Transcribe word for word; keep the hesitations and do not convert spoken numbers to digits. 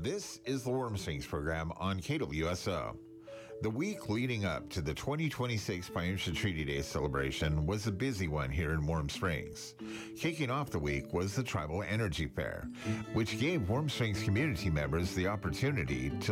This is the Warm Springs program on K W S O. The week leading up to the twenty twenty-six Pioneer Treaty Day celebration was a busy one here in Warm Springs. Kicking off the week was the Tribal Energy Fair, which gave Warm Springs community members the opportunity to